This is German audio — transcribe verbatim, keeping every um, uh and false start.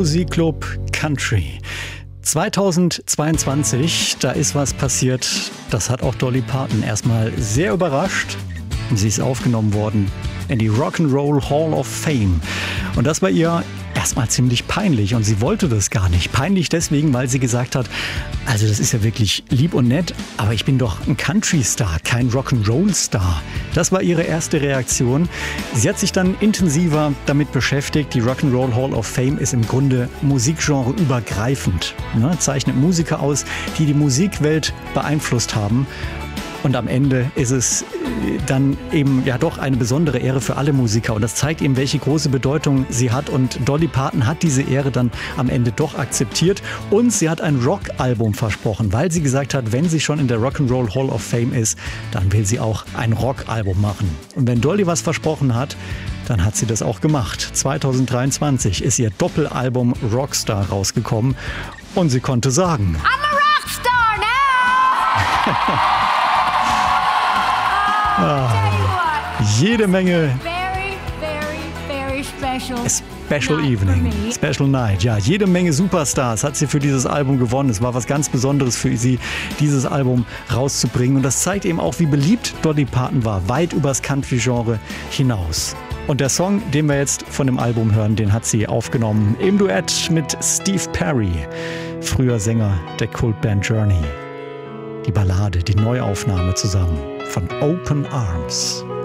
Musikclub Country. zweitausendzweiundzwanzig, da ist was passiert, das hat auch Dolly Parton erstmal sehr überrascht. Sie ist aufgenommen worden in die Rock'n'Roll Hall of Fame. Und das war ihr erstmal ziemlich peinlich und sie wollte das gar nicht. Peinlich deswegen, weil sie gesagt hat, also das ist ja wirklich lieb und nett, aber ich bin doch ein Country-Star, kein Rock'n'Roll-Star. Das war ihre erste Reaktion. Sie hat sich dann intensiver damit beschäftigt. Die Rock'n'Roll Hall of Fame ist im Grunde musikgenre übergreifend. Ne? Zeichnet Musiker aus, die die Musikwelt beeinflusst haben. Und am Ende ist es dann eben ja doch eine besondere Ehre für alle Musiker. Und das zeigt eben, welche große Bedeutung sie hat. Und Dolly Parton hat diese Ehre dann am Ende doch akzeptiert. Und sie hat ein Rock-Album versprochen, weil sie gesagt hat, wenn sie schon in der Rock'n'Roll Hall of Fame ist, dann will sie auch ein Rock-Album machen. Und wenn Dolly was versprochen hat, dann hat sie das auch gemacht. zweitausenddreiundzwanzig ist ihr Doppelalbum Rockstar rausgekommen. Und sie konnte sagen: I'm a Rockstar now! Ah, jede Menge Very, very, very special. Special night Evening, for me. Special Night. Ja, jede Menge Superstars hat sie für dieses Album gewonnen. Es war was ganz Besonderes für sie, dieses Album rauszubringen. Und das zeigt eben auch, wie beliebt Dolly Parton war, weit übers Country-Genre hinaus. Und der Song, den wir jetzt von dem Album hören, den hat sie aufgenommen im Duett mit Steve Perry, früher Sänger der Kultband Journey. Die Ballade, die Neuaufnahme zusammen von Open Arms.